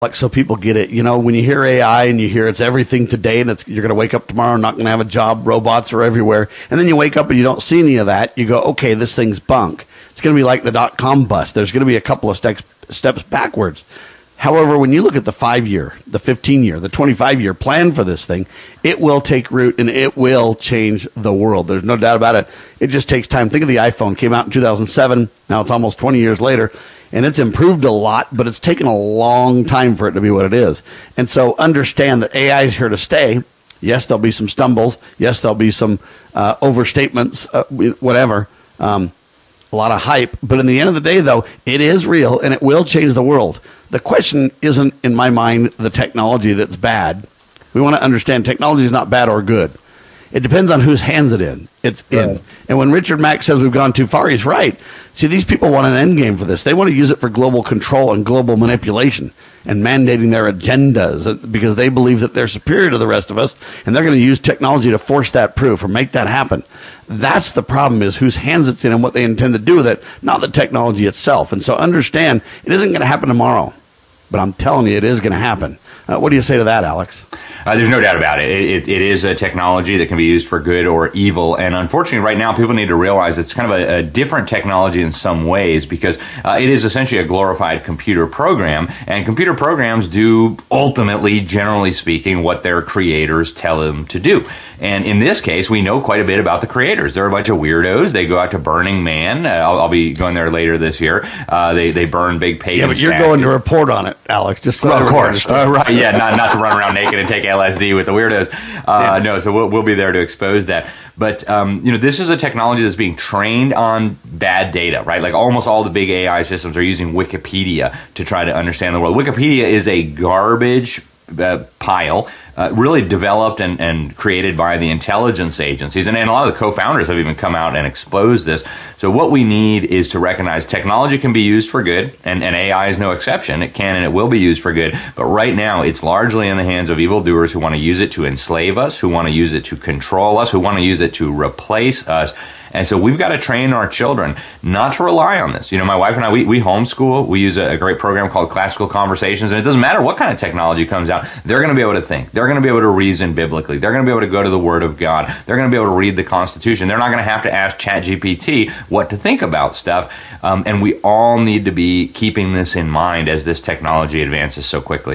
Like, so people get it. You know, when you hear AI and you hear it's everything today and you're going to wake up tomorrow and not going to have a job, robots are everywhere. And then you wake up and you don't see any of that. You go, okay, this thing's bunk. It's going to be like the .com bust. There's going to be a couple of steps backwards. However, when you look at the 5-year, the 15-year, the 25-year plan for this thing, it will take root and it will change the world. There's no doubt about it. It just takes time. Think of the iPhone. Came out in 2007. Now it's almost 20 years later. And it's improved a lot, but it's taken a long time for it to be what it is. And so understand that AI is here to stay. Yes, there'll be some stumbles. Yes, there'll be some overstatements, whatever. A lot of hype. But in the end of the day, though, it is real and it will change the world. The question isn't, in my mind, the technology that's bad. We want to understand technology is not bad or good. It depends on whose hands it's in. And when Richard Mack says we've gone too far, he's right. See, these people want an end game for this. They want to use it for global control and global manipulation and mandating their agendas because they believe that they're superior to the rest of us, and they're going to use technology to force that proof or make that happen. That's the problem, is whose hands it's in and what they intend to do with it, not the technology itself. And so understand, it isn't going to happen tomorrow, but I'm telling you, it is going to happen. What do you say to that, Alex? There's no doubt about it. It is a technology that can be used for good or evil. And unfortunately, right now, people need to realize it's kind of a different technology in some ways because it is essentially a glorified computer program. And computer programs do ultimately, generally speaking, what their creators tell them to do. And in this case, we know quite a bit about the creators. They're a bunch of weirdos. They go out to Burning Man. I'll be going there later this year. They burn big pagan Yeah, but you're statues. going to report on it, Alex. Just so of course. Right. Yeah, not to run around naked and take LSD with the weirdos. No, so we'll be there to expose that. But, this is a technology that's being trained on bad data, right? Like almost all the big AI systems are using Wikipedia to try to understand the world. Wikipedia is a garbage pile, really developed and created by the intelligence agencies. And a lot of the co-founders have even come out and exposed this. So what we need is to recognize technology can be used for good, and AI is no exception. It can and it will be used for good. But right now, it's largely in the hands of evildoers who want to use it to enslave us, who want to use it to control us, who want to use it to replace us. And so we've got to train our children not to rely on this. My wife and I, we homeschool. We use a great program called Classical Conversations. And it doesn't matter what kind of technology comes out. They're going to be able to think. They're going to be able to reason biblically. They're going to be able to go to the Word of God. They're going to be able to read the Constitution. They're not going to have to ask ChatGPT what to think about stuff. And we all need to be keeping this in mind as this technology advances so quickly.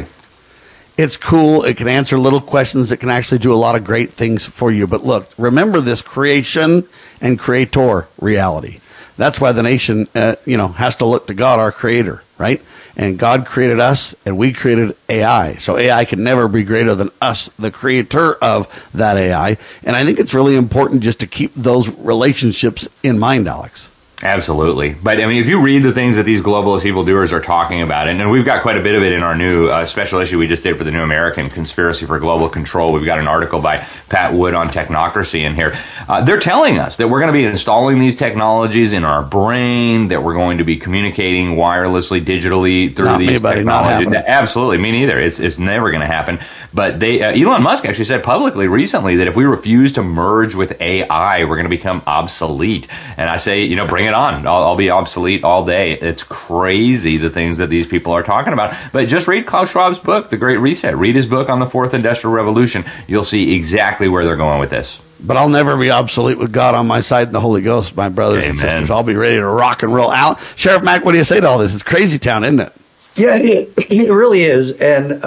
It's cool. It can answer little questions. It can actually do a lot of great things for you. But look, remember this creation and creator reality. That's why the nation, has to look to God, our creator, right? And God created us and we created AI. So AI can never be greater than us, the creator of that AI. And I think it's really important just to keep those relationships in mind, Alex. Absolutely. But if you read the things that these globalist evildoers are talking about, and we've got quite a bit of it in our new special issue we just did for the New American, Conspiracy for Global Control. We've got an article by Pat Wood on technocracy in here. They're telling us that we're going to be installing these technologies in our brain, that we're going to be communicating wirelessly, digitally through these technologies. Absolutely. Me neither. It's never going to happen. But Elon Musk actually said publicly recently that if we refuse to merge with AI, we're going to become obsolete. And I say, bring it on. I'll be obsolete all day. It's crazy the things that these people are talking about. But just read Klaus Schwab's book, The Great Reset. Read his book on the Fourth Industrial Revolution. You'll see exactly where they're going with this. But I'll never be obsolete with God on my side and the Holy Ghost, my brothers and sisters. I'll be ready to rock and roll out. Sheriff Mack, what do you say to all this? It's crazy town, isn't it? Yeah, it really is. And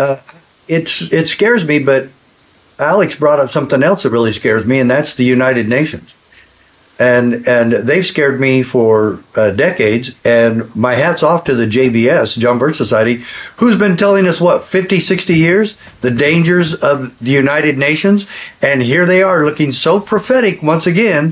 it scares me, but Alex brought up something else that really scares me, and that's the United Nations. And they've scared me for decades, and my hat's off to the JBS, John Birch Society, who's been telling us, 50, 60 years, the dangers of the United Nations, and here they are looking so prophetic once again,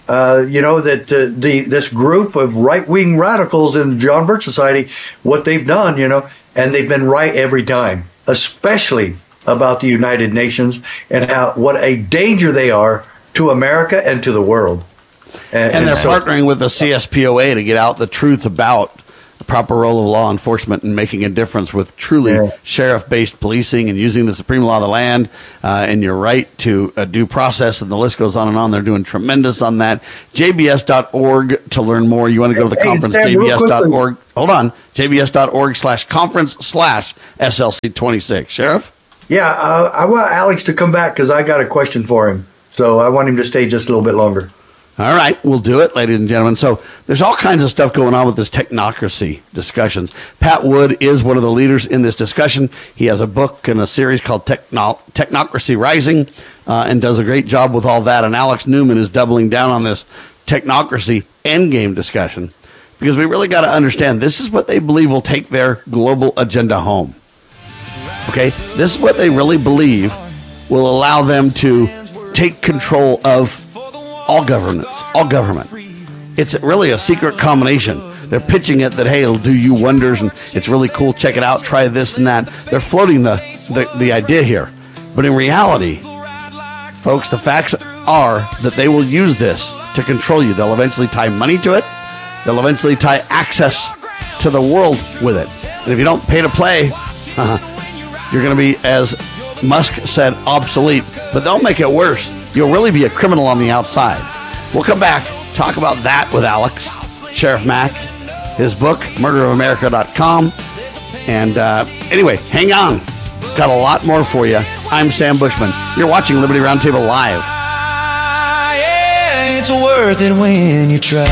that this group of right-wing radicals in John Birch Society, what they've done, and they've been right every time, especially about the United Nations and what a danger they are to America and to the world. And they're partnering with the CSPOA to get out the truth about proper role of law enforcement in making a difference with truly sheriff-based policing and using the supreme law of the land and your right to due process, and the list goes on and on. They're doing tremendous on that. JBS.org to learn more. You want to go to the conference, Sam, JBS.org. Hold on. JBS.org/conference/SLC26. Sheriff? Yeah, I want Alex to come back because I got a question for him. So I want him to stay just a little bit longer. All right, we'll do it, ladies and gentlemen. So there's all kinds of stuff going on with this technocracy discussions. Pat Wood is one of the leaders in this discussion. He has a book and a series called Technocracy Rising and does a great job with all that. And Alex Newman is doubling down on this technocracy endgame discussion because we really got to understand this is what they believe will take their global agenda home. Okay, this is what they really believe will allow them to take control of all governance, all government. It's really a secret combination. They're pitching it that, hey, it'll do you wonders, and it's really cool. Check it out. Try this and that. They're floating the idea here. But in reality, folks, the facts are that they will use this to control you. They'll eventually tie money to it. They'll eventually tie access to the world with it. And if you don't pay to play, you're going to be, as Musk said, obsolete. But they'll make it worse. You'll really be a criminal on the outside. We'll come back, talk about that with Alex, Sheriff Mack, his book, murderofamerica.com. And anyway, hang on. Got a lot more for you. I'm Sam Bushman. You're watching Liberty Roundtable Live. Yeah, it's worth it when you try.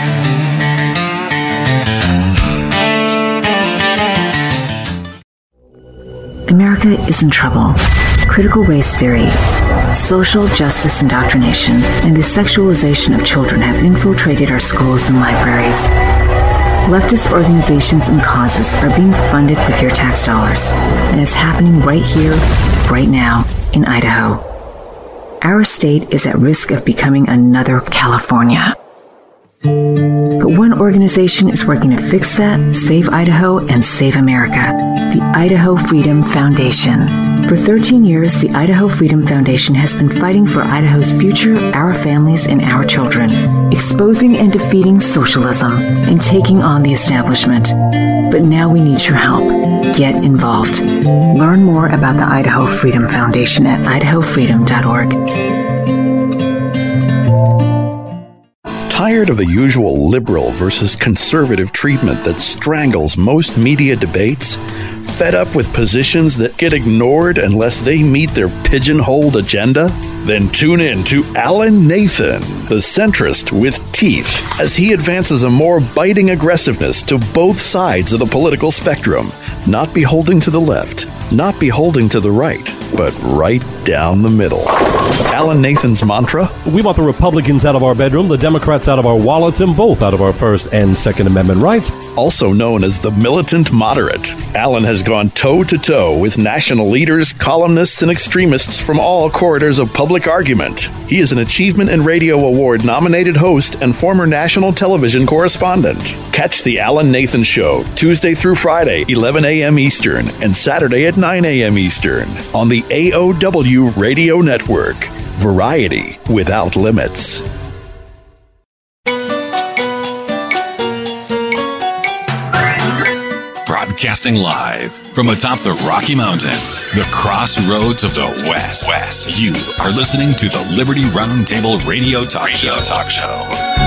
America is in trouble. Critical race theory, social justice indoctrination, and the sexualization of children have infiltrated our schools and libraries. Leftist organizations and causes are being funded with your tax dollars, and it's happening right here, right now, in Idaho. Our state is at risk of becoming another California. But one organization is working to fix that, save Idaho, and save America. The Idaho Freedom Foundation. For 13 years, the Idaho Freedom Foundation has been fighting for Idaho's future, our families, and our children, exposing and defeating socialism and taking on the establishment. But now we need your help. Get involved. Learn more about the Idaho Freedom Foundation at idahofreedom.org. Tired of the usual liberal versus conservative treatment that strangles most media debates? Fed up with positions that get ignored unless they meet their pigeonholed agenda? Then tune in to Alan Nathan, the centrist with teeth, as he advances a more biting aggressiveness to both sides of the political spectrum, not beholding to the left, not beholding to the right, but right down the middle. Alan Nathan's mantra? We want the Republicans out of our bedroom, the Democrats out of our wallets, and both out of our First and Second Amendment rights. Also known as the militant moderate, Alan has gone toe-to-toe with national leaders, columnists, and extremists from all corridors of public argument. He is an Achievement in Radio Award-nominated host and former national television correspondent. Catch The Alan Nathan Show, Tuesday through Friday, 11 a.m. Eastern, and Saturday at 9 a.m. Eastern, on the AOW Radio Network. Variety without limits. Broadcasting live from atop the Rocky Mountains, the crossroads of the West. You are listening to the Liberty Roundtable Radio Talk Show.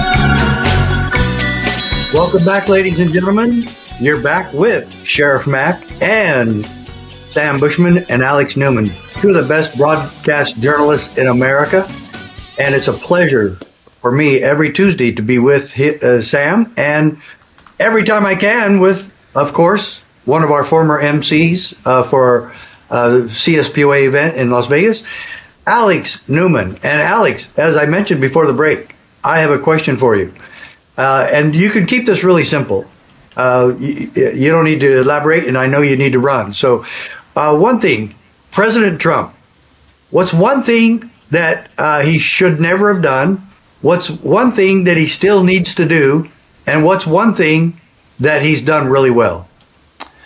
Welcome back, ladies and gentlemen. You're back with Sheriff Mack and Sam Bushman and Alex Newman, two of the best broadcast journalists in America. And it's a pleasure for me every Tuesday to be with Sam, and every time I can with, of course, one of our former MCs for CSPOA event in Las Vegas, Alex Newman. And Alex, as I mentioned before the break, I have a question for you. And you can keep this really simple. You don't need to elaborate, and I know you need to run. So one thing, President Trump, what's one thing that he should never have done? What's one thing that he still needs to do? And what's one thing that he's done really well?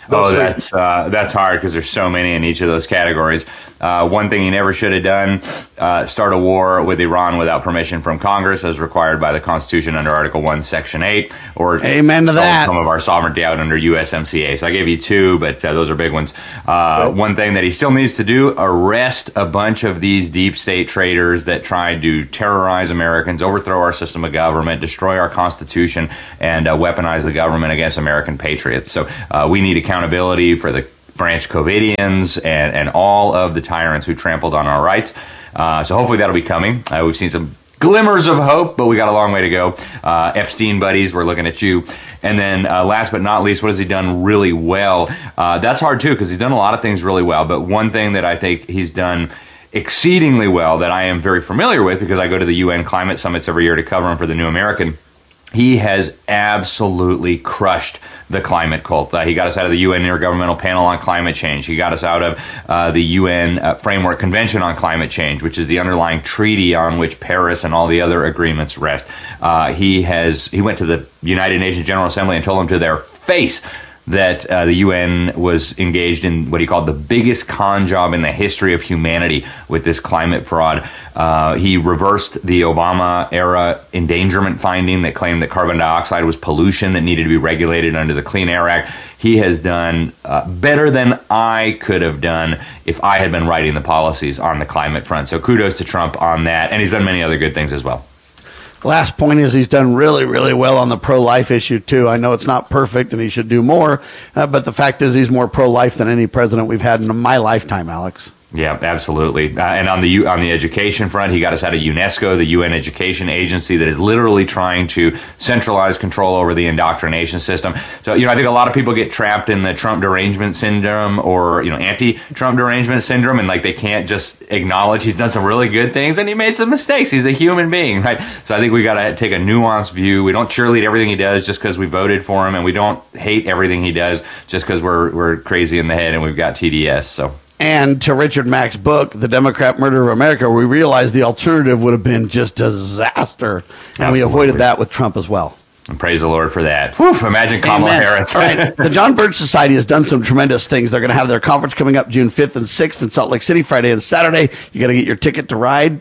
That's hard because there's so many in each of those categories. One thing he never should have done, start a war with Iran without permission from Congress as required by the Constitution under Article 1, Section 8, or amen to that. Some of our sovereignty out under USMCA. So I gave you two, but those are big ones. One thing that he still needs to do, arrest a bunch of these deep state traitors that tried to terrorize Americans, overthrow our system of government, destroy our Constitution, and weaponize the government against American patriots. So we need accountability for the Branch Covidians and all of the tyrants who trampled on our rights. So hopefully that'll be coming. We've seen some glimmers of hope, but we got a long way to go. Epstein buddies, we're looking at you. And then last but not least, what has he done really well? That's hard too, because he's done a lot of things really well. But one thing that I think he's done exceedingly well that I am very familiar with, because I go to the UN climate summits every year to cover them for the New American, he has absolutely crushed the climate cult. He got us out of the UN Intergovernmental Panel on Climate Change. He got us out of the UN Framework Convention on Climate Change, which is the underlying treaty on which Paris and all the other agreements rest. He went to the United Nations General Assembly and told them to their face that the UN was engaged in what he called the biggest con job in the history of humanity with this climate fraud. He reversed the Obama-era endangerment finding that claimed that carbon dioxide was pollution that needed to be regulated under the Clean Air Act. He has done better than I could have done if I had been writing the policies on the climate front. So kudos to Trump on that, and he's done many other good things as well. Last point is he's done really, really well on the pro-life issue, too. I know it's not perfect and he should do more, but the fact is he's more pro-life than any president we've had in my lifetime, Alex. Yeah, absolutely. And on the education front, he got us out of UNESCO, the UN education agency that is literally trying to centralize control over the indoctrination system. So, I think a lot of people get trapped in the Trump derangement syndrome or, anti-Trump derangement syndrome, and they can't just acknowledge he's done some really good things and he made some mistakes. He's a human being, right? So I think we got to take a nuanced view. We don't cheerlead everything he does just because we voted for him, and we don't hate everything he does just because we're crazy in the head and we've got TDS. So. And to Richard Mack's book, The Democrat Murder of America, we realized the alternative would have been just disaster. And Absolutely. We avoided that with Trump as well. And praise the Lord for that. Whew, imagine Kamala Harris. All right. The John Birch Society has done some tremendous things. They're going to have their conference coming up June 5th and 6th in Salt Lake City, Friday and Saturday. You got to get your ticket to ride.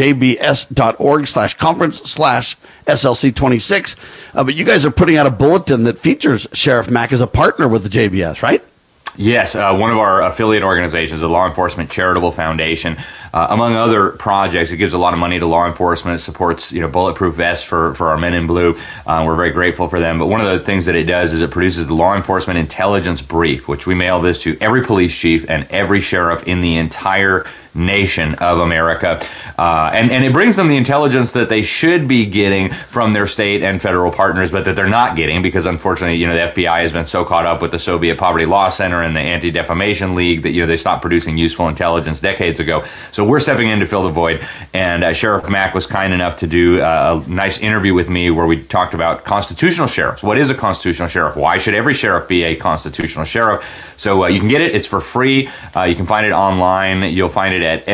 jbs.org/conference/SLC26. But you guys are putting out a bulletin that features Sheriff Mack as a partner with the JBS, right? Yes, one of our affiliate organizations, the Law Enforcement Charitable Foundation, among other projects, it gives a lot of money to law enforcement, supports bulletproof vests for our men in blue. We're very grateful for them. But one of the things that it does is it produces the Law Enforcement Intelligence Brief, which we mail this to every police chief and every sheriff in the entire nation of America. And it brings them the intelligence that they should be getting from their state and federal partners, but that they're not getting because, unfortunately, the FBI has been so caught up with the Soviet Poverty Law Center and the Anti-Defamation League that, they stopped producing useful intelligence decades ago. So we're stepping in to fill the void. And Sheriff Mack was kind enough to do a nice interview with me where we talked about constitutional sheriffs. What is a constitutional sheriff? Why should every sheriff be a constitutional sheriff? So you can get it. It's for free. You can find it online. You'll find it at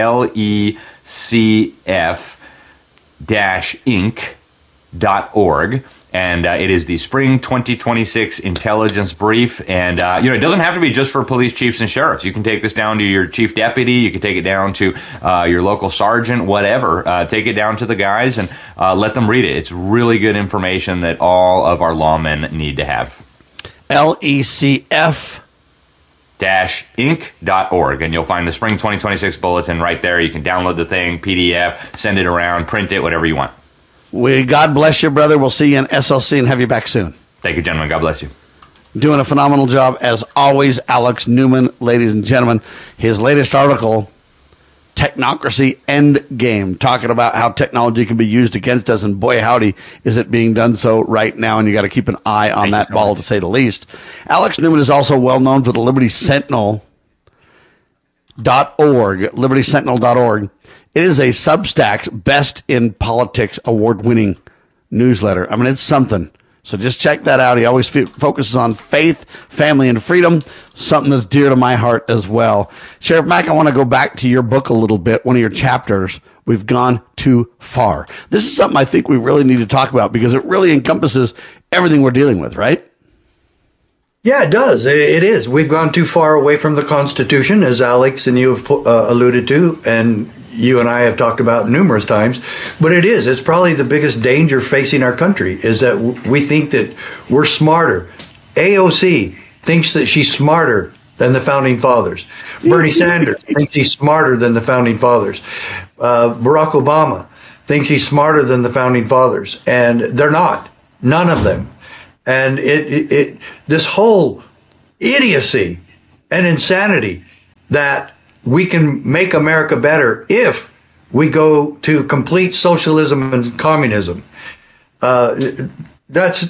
lecf-inc.org. And it is the Spring 2026 Intelligence Brief. And, it doesn't have to be just for police chiefs and sheriffs. You can take this down to your chief deputy. You can take it down to your local sergeant, whatever. Take it down to the guys and let them read it. It's really good information that all of our lawmen need to have. LECF-inc.org, and you'll find the Spring 2026 Bulletin right there. You can download the thing, PDF, send it around, print it, whatever you want. God bless you, brother. We'll see you in SLC and have you back soon. Thank you, gentlemen. God bless you. Doing a phenomenal job, as always, Alex Newman, ladies and gentlemen. His latest article, Technocracy Endgame, talking about how technology can be used against us, and boy, howdy, is it being done so right now, and you got to keep an eye on that ball, to say the least. Alex Newman is also well known for the LibertySentinel.org, LibertySentinel.org. It is a Substack's Best in Politics award-winning newsletter. I mean, it's something. So just check that out. He always focuses on faith, family, and freedom, something that's dear to my heart as well. Sheriff Mack, I want to go back to your book a little bit, one of your chapters, We've Gone Too Far. This is something I think we really need to talk about because it really encompasses everything we're dealing with, right? Yeah, it does. It is. We've gone too far away from the Constitution, as Alex and you have alluded to, and you and I have talked about numerous times. But it is. It's probably the biggest danger facing our country is that we think that we're smarter. AOC thinks that she's smarter than the Founding Fathers. Bernie Sanders thinks he's smarter than the Founding Fathers. Barack Obama thinks he's smarter than the Founding Fathers. And they're not. None of them. And this whole idiocy and insanity that we can make America better if we go to complete socialism and communism. That's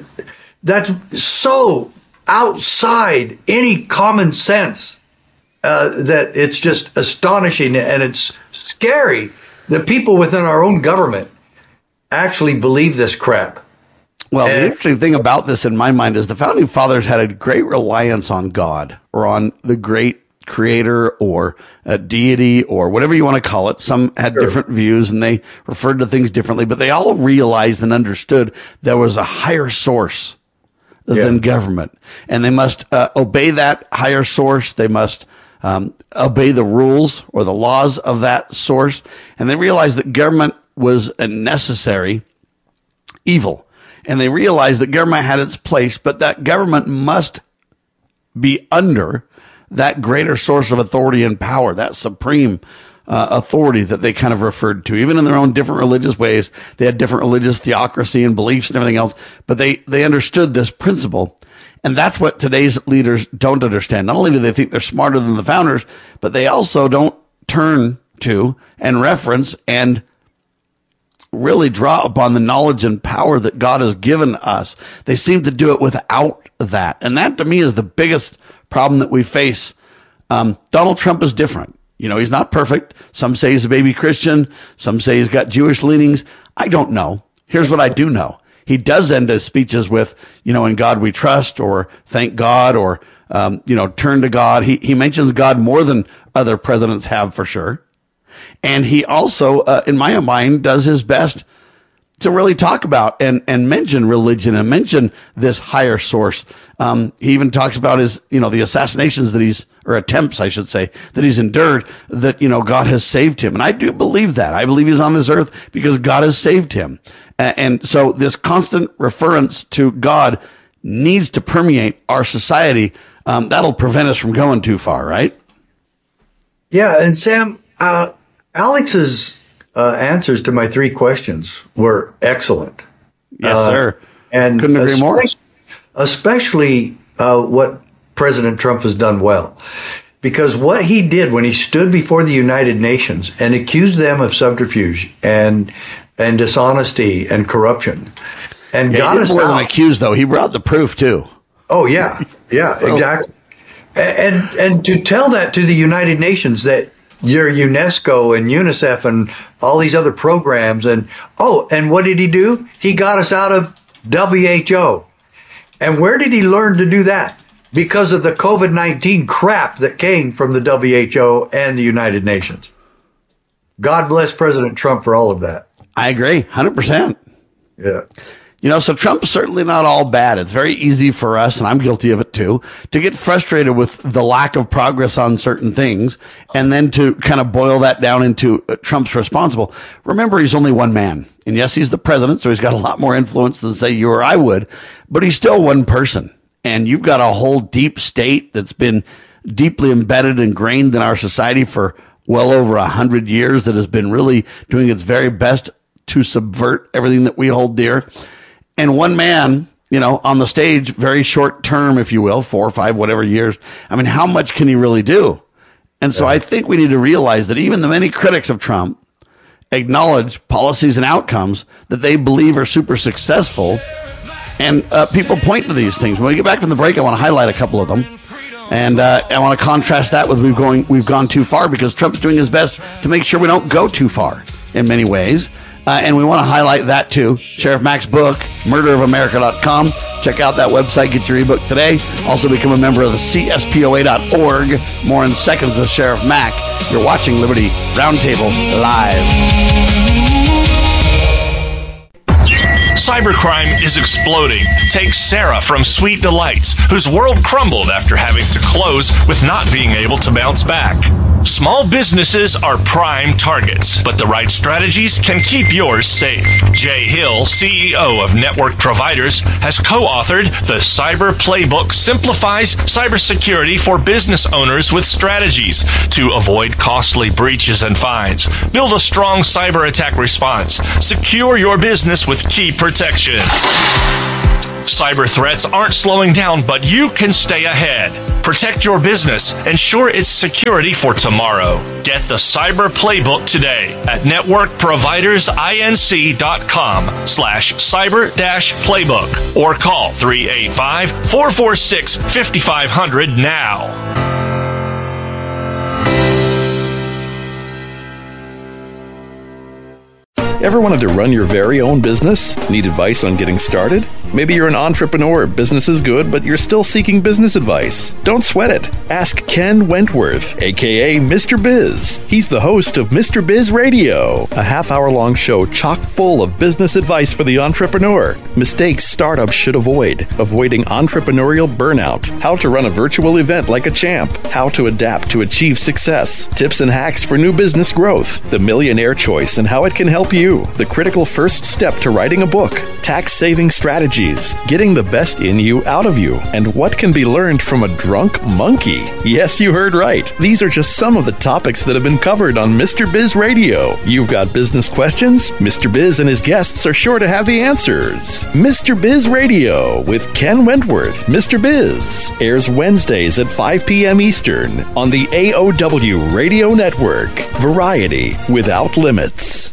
so outside any common sense that it's just astonishing, and it's scary that people within our own government actually believe this crap. Well, the interesting thing about this in my mind is the Founding Fathers had a great reliance on God or on the great creator or a deity or whatever you want to call it. Some had different views and they referred to things differently, but they all realized and understood there was a higher source than government. And they must obey that higher source. They must obey the rules or the laws of that source. And they realized that government was a necessary evil. And they realized that government had its place, but that government must be under that greater source of authority and power, that supreme authority that they kind of referred to. Even in their own different religious ways, they had different religious theocracy and beliefs and everything else, but they understood this principle. And that's what today's leaders don't understand. Not only do they think they're smarter than the founders, but they also don't turn to and reference and really draw upon the knowledge and power that God has given us. They seem to do it without that. And that to me is the biggest problem that we face. Donald Trump is different. You know, he's not perfect. Some say he's a baby Christian. Some say he's got Jewish leanings. I don't know. Here's what I do know. He does end his speeches with, you know, in God we trust, or thank God, or, turn to God. He mentions God more than other presidents have, for sure. And he also, in my mind, does his best to really talk about and mention religion and mention this higher source. He even talks about his, the assassinations that or attempts, I should say, that he's endured, that, God has saved him. And I do believe that. I believe he's on this earth because God has saved him. And so this constant reference to God needs to permeate our society. That'll prevent us from going too far, right? Yeah. And Sam, Alex's answers to my 3 questions were excellent. Yes, sir. And couldn't agree more. Especially what President Trump has done well. Because what he did when he stood before the United Nations and accused them of subterfuge and dishonesty and corruption, and got us out. He wasn't accused, though. He brought the proof too. Oh yeah, exactly. And to tell that to the United Nations that your UNESCO and UNICEF and all these other programs. And what did he do? He got us out of WHO. And where did he learn to do that? Because of the COVID-19 crap that came from the WHO and the United Nations. God bless President Trump for all of that. I agree, 100%. Yeah. So Trump's certainly not all bad. It's very easy for us, and I'm guilty of it too, to get frustrated with the lack of progress on certain things, and then to kind of boil that down into Trump's responsible. Remember, he's only one man. And yes, he's the president, so he's got a lot more influence than, say, you or I would, but he's still one person. And you've got a whole deep state that's been deeply embedded, ingrained in our society for well over 100 years, that has been really doing its very best to subvert everything that we hold dear. And one man, on the stage, very short term, if you will, 4 or 5, whatever years. I mean, how much can he really do? And so I think we need to realize that even the many critics of Trump acknowledge policies and outcomes that they believe are super successful. And people point to these things. When we get back from the break, I want to highlight a couple of them. And I want to contrast that with we've gone too far, because Trump's doing his best to make sure we don't go too far in many ways. And we want to highlight that too. Sheriff Mack's book, murderofamerica.com. Check out that website. Get your ebook today. Also become a member of the CSPOA.org. More in seconds with Sheriff Mack. You're watching Liberty Roundtable Live. Cybercrime is exploding. Take Sarah from Sweet Delights, whose world crumbled after having to close with not being able to bounce back. Small businesses are prime targets, but the right strategies can keep yours safe. Jay Hill, CEO of Network Providers, has co-authored The Cyber Playbook Simplifies Cybersecurity for Business Owners with Strategies to avoid costly breaches and fines. Build a strong cyber attack response. Secure your business with key protections. Cyber threats aren't slowing down, but you can stay ahead. Protect your business. Ensure its security for tomorrow. Get the Cyber Playbook today at networkprovidersinc.com/cyber-playbook or call 385-446-5500 now. Ever wanted to run your very own business? Need advice on getting started? Maybe you're an entrepreneur, business is good, but you're still seeking business advice. Don't sweat it. Ask Ken Wentworth, aka Mr. Biz. He's the host of Mr. Biz Radio, a half-hour-long show chock full of business advice for the entrepreneur. Mistakes startups should avoid, avoiding entrepreneurial burnout, how to run a virtual event like a champ, how to adapt to achieve success, tips and hacks for new business growth, the millionaire choice and how it can help you, the critical first step to writing a book, tax-saving strategies, getting the best in you out of you, and what can be learned from a drunk monkey. Yes, you heard right. These are just some of the topics that have been covered on Mr. Biz Radio. You've got business questions? Mr. Biz and his guests are sure to have the answers. Mr. Biz Radio with Ken Wentworth. Mr. Biz airs Wednesdays at 5 p.m. Eastern on the AOW Radio Network. Variety without limits.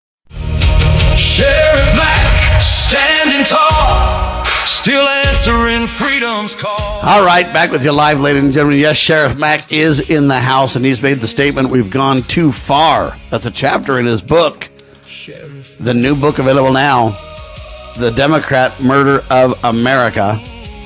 Sheriff Mack, standing tall, still answering freedom's call. All right, back with you live, ladies and gentlemen. Yes, Sheriff Mack is in the house, and he's made the statement, we've gone too far. That's a chapter in his book, the new book available now, The Democrat Murder of America.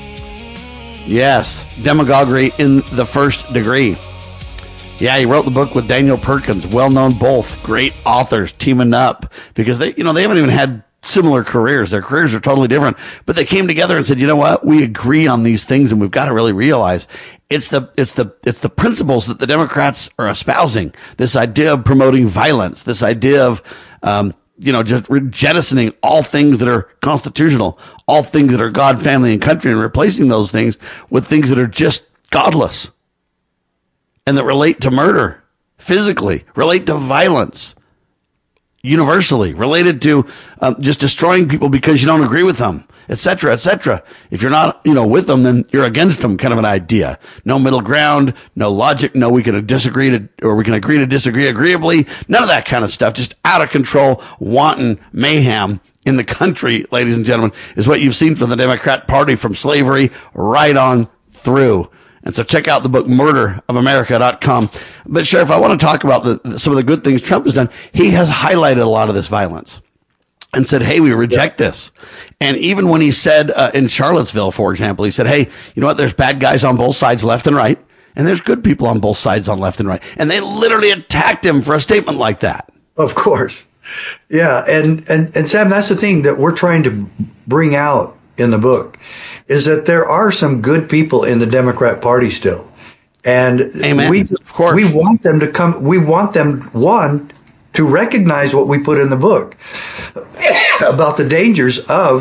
Yes, demagoguery in the first degree. Yeah, he wrote the book with Daniel Perkins, well-known both, great authors teaming up because they haven't even had similar careers. Their careers are totally different, but they came together and said, you know what? We agree on these things and we've got to really realize it's the principles that the Democrats are espousing. This idea of promoting violence, this idea of, just jettisoning all things that are constitutional, all things that are God, family, and country, and replacing those things with things that are just godless. And that relate to murder, physically, relate to violence, universally, related to just destroying people because you don't agree with them, etc., etc. If you're not, with them, then you're against them, kind of an idea. No middle ground, no logic, no we can agree to disagree agreeably. None of that kind of stuff. Just out of control, wanton mayhem in the country, ladies and gentlemen, is what you've seen from the Democrat Party from slavery right on through. And so check out the book, murderofamerica.com. But, Sheriff, I want to talk about some of the good things Trump has done. He has highlighted a lot of this violence and said, hey, we reject this. And even when he said in Charlottesville, for example, he said, hey, you know what? There's bad guys on both sides, left and right. And there's good people on both sides on left and right. And they literally attacked him for a statement like that. Of course. Yeah. And Sam, that's the thing that we're trying to bring out in the book, is that there are some good people in the Democrat Party still. And Amen. Of course. We want them to come. We want them, one, to recognize what we put in the book about the dangers of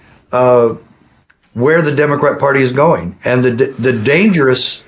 where the Democrat Party is going and the dangerous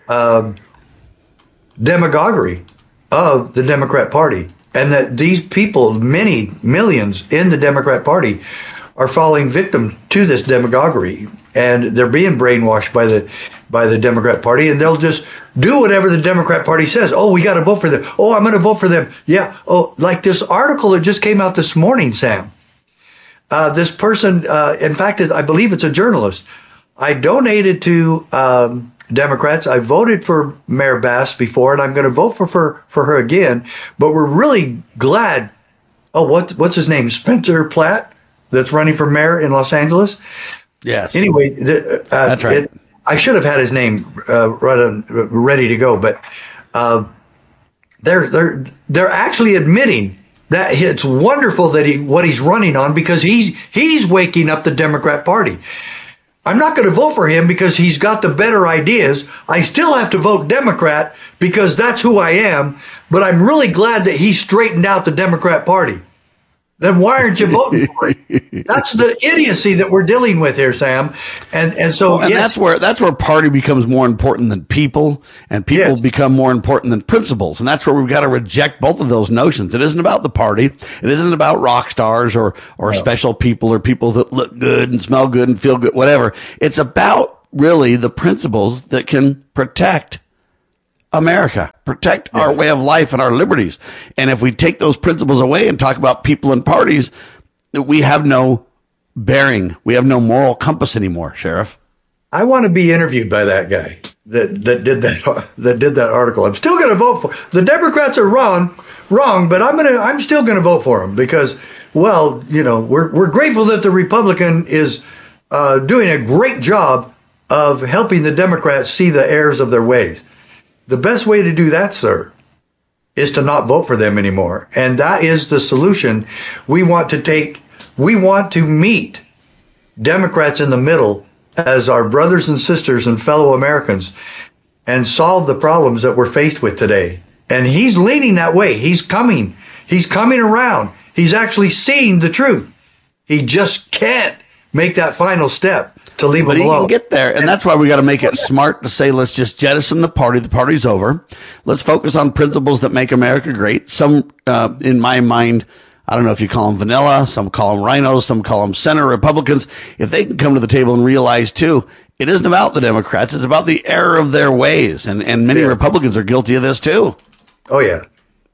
demagoguery of the Democrat Party. And that these people, many millions in the Democrat Party, are falling victim to this demagoguery, and they're being brainwashed by the Democrat Party, and they'll just do whatever the Democrat Party says. Oh, we got to vote for them. Oh, I'm going to vote for them. Yeah. Oh, like this article that just came out this morning, Sam. This person, in fact, I believe it's a journalist. I donated to Democrats. I voted for Mayor Bass before, and I'm going to vote for her again. But we're really glad. Oh, what's his name? Spencer Platt. That's running for mayor in Los Angeles. Yes. Anyway, that's right. I should have had his name ready to go, but they're actually admitting That it's wonderful that what he's running on, because he's waking up the Democrat Party. I'm not going to vote for him because he's got the better ideas. I still have to vote Democrat because that's who I am. But I'm really glad that he straightened out the Democrat Party. Then why aren't you voting for it? That's the idiocy that we're dealing with here, Sam. And so yes. that's where party becomes more important than people, and people become more important than principles. And that's where we've got to reject both of those notions. It isn't about the party. It isn't about rock stars or special people or people that look good and smell good and feel good, whatever. It's about really the principles that can protect America, protect our way of life and our liberties. And if we take those principles away and talk about people and parties, we have no bearing. We have no moral compass anymore, Sheriff. I want to be interviewed by that guy that did that article. I'm still going to vote for the Democrats are wrong, but I'm still going to vote for them because, well, we're grateful that the Republican is doing a great job of helping the Democrats see the errors of their ways. The best way to do that, sir, is to not vote for them anymore. And that is the solution we want to take. We want to meet Democrats in the middle as our brothers and sisters and fellow Americans and solve the problems that we're faced with today. And he's leaning that way. He's coming around. He's actually seeing the truth. He just can't make that final step to leave but them alone. He can get there, and that's why we got to make it smart to say, let's just jettison the party. The party's over. Let's focus on principles that make America great. Some, in my mind, I don't know if you call them vanilla, some call them rhinos, some call them center Republicans. If they can come to the table and realize, too, it isn't about the Democrats. It's about the error of their ways, and many Republicans are guilty of this, too. Oh, yeah.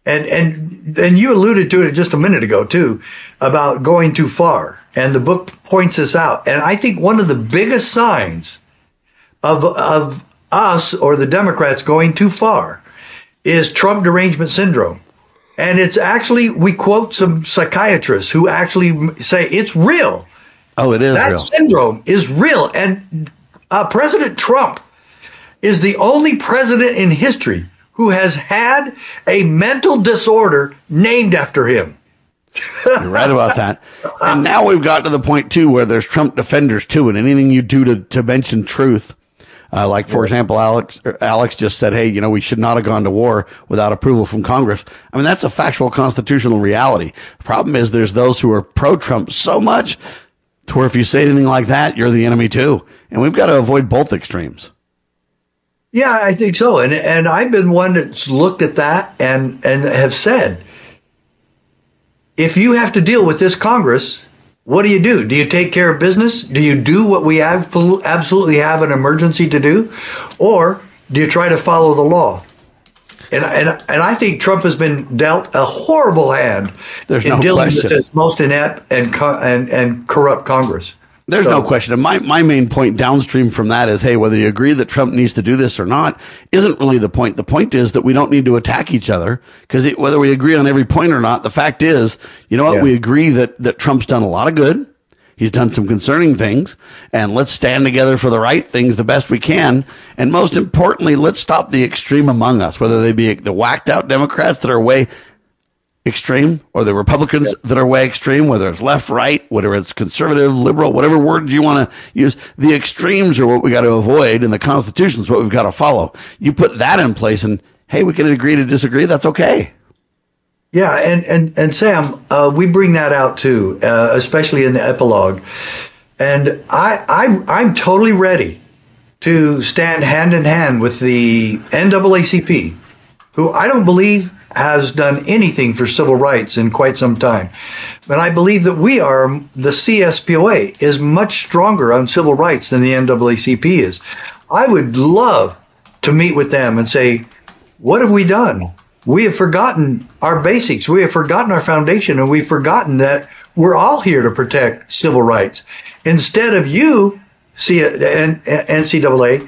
And you alluded to it just a minute ago, too, about going too far. And the book points this out. And I think one of the biggest signs of us or the Democrats going too far is Trump derangement syndrome. And it's actually, we quote some psychiatrists who actually say it's real. Oh, it is that real. That syndrome is real. And President Trump is the only president in history who has had a mental disorder named after him. You're right about that. And now we've got to the point, too, where there's Trump defenders, too, and anything you do to mention truth. Like, for example, Alex just said, hey, we should not have gone to war without approval from Congress. I mean, that's a factual constitutional reality. The problem is there's those who are pro-Trump so much to where if you say anything like that, you're the enemy, too. And we've got to avoid both extremes. Yeah, I think so. And I've been one that's looked at that and have said, if you have to deal with this Congress, what do? Do you take care of business? Do you do what we absolutely have an emergency to do? Or do you try to follow the law? And I think Trump has been dealt a horrible hand in dealing with this most inept and corrupt Congress. There's no question. And my main point downstream from that is, hey, whether you agree that Trump needs to do this or not isn't really the point. The point is that we don't need to attack each other because whether we agree on every point or not, the fact is, you know what? Yeah. We agree that Trump's done a lot of good. He's done some concerning things, and let's stand together for the right things the best we can. And most importantly, let's stop the extreme among us, whether they be the whacked out Democrats that are way extreme or the Republicans that are way extreme, whether it's left, right, whether it's conservative, liberal, whatever words you want to use. The extremes are what we got to avoid, and the Constitution is what we've got to follow. You put that in place, and hey, we can agree to disagree. That's okay. Yeah, and Sam, we bring that out too, especially in the epilogue. And I'm totally ready to stand hand in hand with the NAACP, who I don't believe has done anything for civil rights in quite some time. But I believe that the CSPOA is much stronger on civil rights than the NAACP is. I would love to meet with them and say, what have we done? We have forgotten our basics. We have forgotten our foundation, and we've forgotten that we're all here to protect civil rights. Instead of you, NCAA,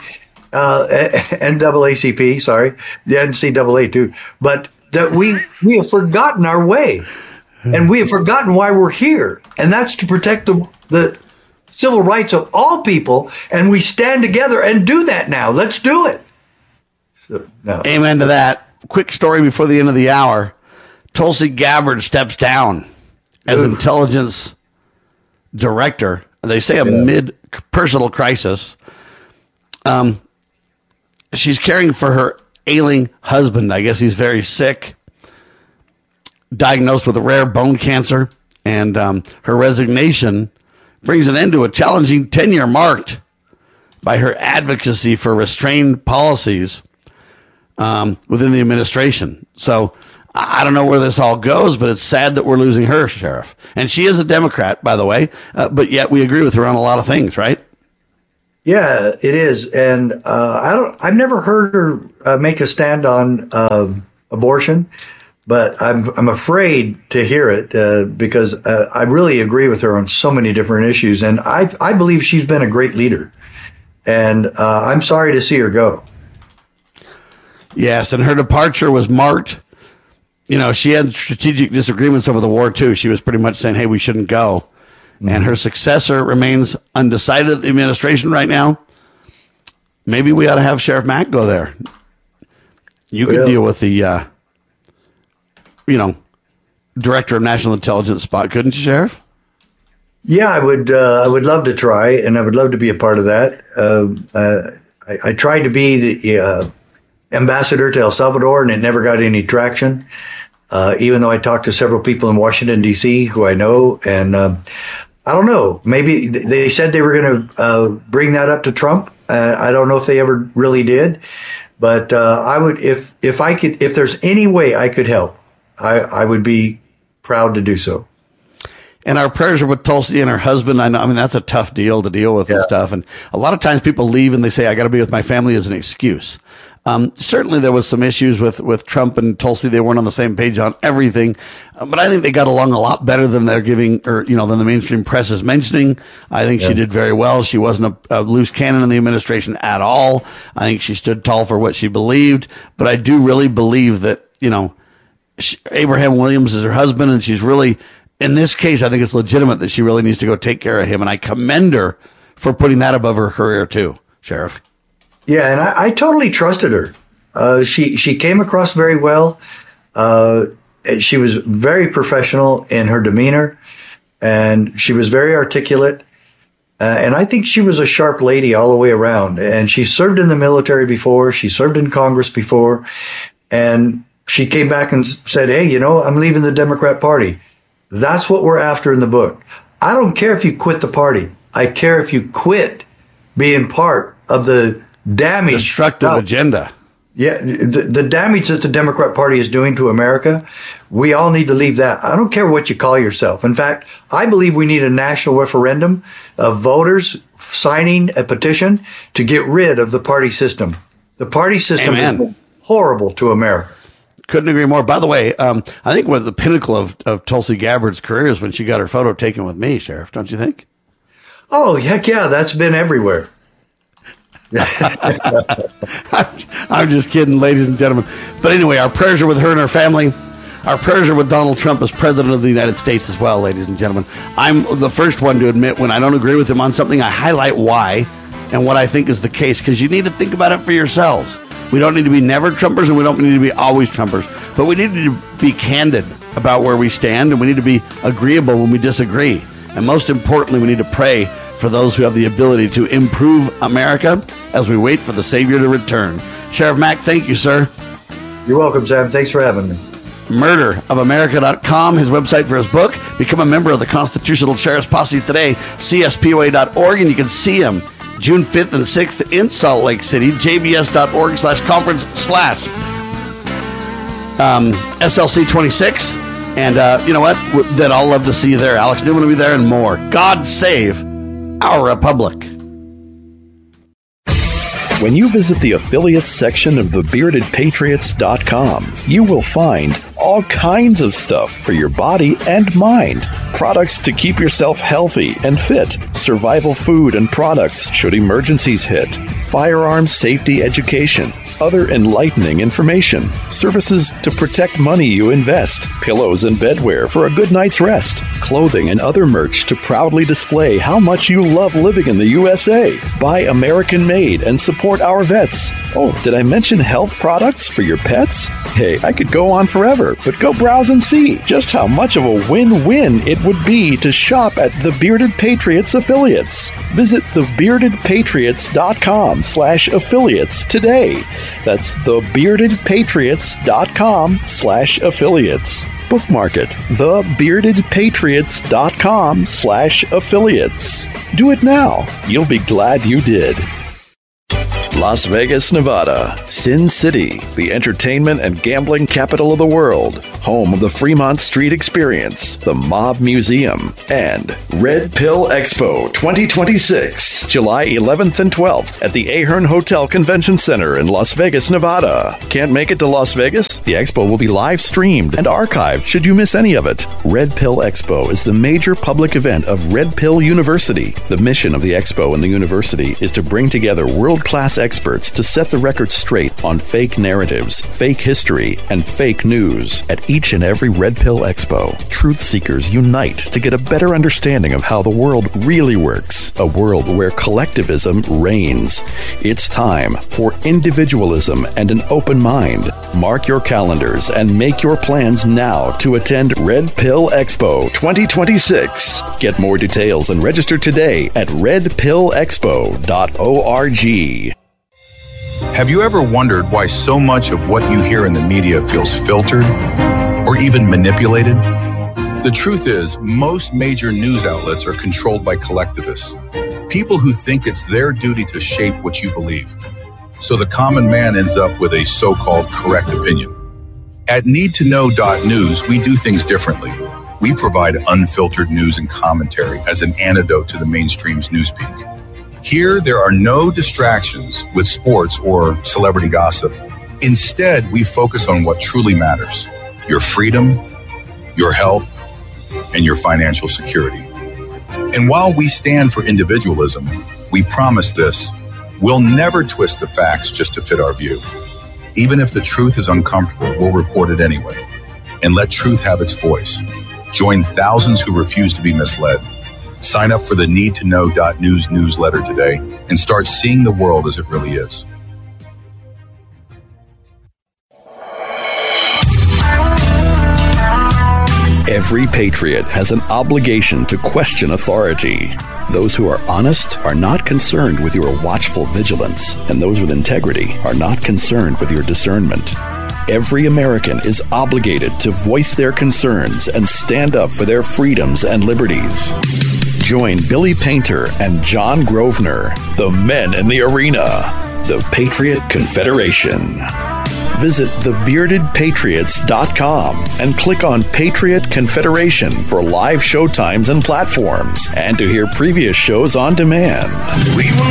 NAACP, sorry, the NCAA too, but that we have forgotten our way, and we have forgotten why we're here, and that's to protect the civil rights of all people, and we stand together and do that now. Let's do it. Amen to that. Quick story before the end of the hour. Tulsi Gabbard steps down as intelligence director. They say a mid-personal crisis. She's caring for her ailing husband. I guess he's very sick, diagnosed with a rare bone cancer, and her resignation brings an end to a challenging tenure marked by her advocacy for restrained policies within the administration. So I don't know where this all goes, but it's sad that we're losing her, Sheriff. And she is a Democrat, by the way, but yet we agree with her on a lot of things, right? Yeah, it is. And I've never heard her make a stand on abortion, but I'm afraid to hear it because I really agree with her on so many different issues. And I believe she's been a great leader. And I'm sorry to see her go. Yes, and her departure was marked. You know, she had strategic disagreements over the war, too. She was pretty much saying, hey, we shouldn't go. Mm-hmm. And her successor remains undecided at the administration right now. Maybe we ought to have Sheriff Mack go there. You could deal with the, Director of National Intelligence spot, couldn't you, Sheriff? Yeah, I would love to try, and I would love to be a part of that. I tried to be the ambassador to El Salvador, and it never got any traction, even though I talked to several people in Washington, D.C., who I know. And I don't know. Maybe they said they were going to bring that up to Trump. I don't know if they ever really did. But I would, if there's any way I could help, I would be proud to do so. And our prayers are with Tulsi and her husband. I mean, that's a tough deal to deal with and stuff. And a lot of times people leave and they say, I got to be with my family as an excuse. Certainly there was some issues with Trump and Tulsi. They weren't on the same page on everything. But I think they got along a lot better than they're giving, or, than the mainstream press is mentioning. I think she did very well. She wasn't a loose cannon in the administration at all. I think she stood tall for what she believed. But I do really believe that, Abraham Williams is her husband, and she's really, in this case, I think it's legitimate that she really needs to go take care of him. And I commend her for putting that above her career too, Sheriff. Yeah, and I totally trusted her. She came across very well. She was very professional in her demeanor, and she was very articulate. And I think she was a sharp lady all the way around. And she served in the military before. She served in Congress before. And she came back and said, hey, I'm leaving the Democrat Party. That's what we're after in the book. I don't care if you quit the party. I care if you quit being part of the damage. Destructive agenda. Yeah, the damage that the Democrat Party is doing to America, we all need to leave that. I don't care what you call yourself. In fact, I believe we need a national referendum of voters signing a petition to get rid of the party system. The party system is horrible to America. Couldn't agree more. By the way, I think was the pinnacle of Tulsi Gabbard's career is when she got her photo taken with me, Sheriff. Don't you think? Oh, heck yeah. That's been everywhere. I'm just kidding, ladies and gentlemen. But anyway, our prayers are with her and her family. Our prayers are with Donald Trump as president of the United States as well, ladies and gentlemen. I'm the first one to admit when I don't agree with him on something, I highlight why and what I think is the case, because you need to think about it for yourselves. We don't need to be never Trumpers, and we don't need to be always Trumpers. But we need to be candid about where we stand, and we need to be agreeable when we disagree. And most importantly, we need to pray for those who have the ability to improve America as we wait for the Savior to return. Sheriff Mack, thank you, sir. You're welcome, Sam. Thanks for having me. Murderofamerica.com, his website for his book. Become a member of the Constitutional Sheriff's Posse today, CSPOA.org, and you can see him June 5th and 6th in Salt Lake City, jbs.org/conference/SLC26. And you know what? Then I'll love to see you there. Alex Newman will be there and more. God save our republic. When you visit the affiliates section of thebeardedpatriots.com, you will find all kinds of stuff for your body and mind. Products to keep yourself healthy and fit, survival food and products should emergencies hit, firearms safety education, other enlightening information, services to protect money you invest, pillows and bedwear for a good night's rest, clothing and other merch to proudly display how much you love living in the USA. Buy American made and support our vets. Oh, did I mention health products for your pets? Hey, I could go on forever, but go browse and see just how much of a win-win it would be to shop at the Bearded Patriots affiliates. Visit thebeardedpatriots.com/affiliates today. That's thebeardedpatriots.com/affiliates. Bookmark it, thebeardedpatriots.com/affiliates. Do it now. You'll be glad you did. Las Vegas, Nevada, Sin City, the entertainment and gambling capital of the world, home of the Fremont Street Experience, the Mob Museum, and Red Pill Expo 2026, July 11th and 12th at the Ahern Hotel Convention Center in Las Vegas, Nevada. Can't make it to Las Vegas? The expo will be live streamed and archived should you miss any of it. Red Pill Expo is the major public event of Red Pill University. The mission of the expo and the university is to bring together world-class experts to set the record straight on fake narratives, fake history, and fake news. At each and every Red Pill Expo, truth seekers unite to get a better understanding of how the world really works, a world where collectivism reigns. It's time for individualism and an open mind. Mark your calendars and make your plans now to attend Red Pill Expo 2026. Get more details and register today at redpillexpo.org. Have you ever wondered why so much of what you hear in the media feels filtered or even manipulated? The truth is, most major news outlets are controlled by collectivists, people who think it's their duty to shape what you believe. So the common man ends up with a so-called correct opinion. At NeedToKnow.News, we do things differently. We provide unfiltered news and commentary as an antidote to the mainstream's newspeak. Here, there are no distractions with sports or celebrity gossip. Instead, we focus on what truly matters: your freedom, your health, and your financial security. And while we stand for individualism, we promise this: we'll never twist the facts just to fit our view. Even if the truth is uncomfortable, we'll report it anyway and let truth have its voice. Join thousands who refuse to be misled. Sign up for the NeedToKnow.News newsletter today and start seeing the world as it really is. Every patriot has an obligation to question authority. Those who are honest are not concerned with your watchful vigilance, and those with integrity are not concerned with your discernment. Every American is obligated to voice their concerns and stand up for their freedoms and liberties. Join Billy Painter and John Grosvenor, the men in the arena, the Patriot Confederation. Visit thebeardedpatriots.com and click on Patriot Confederation for live showtimes and platforms, and to hear previous shows on demand.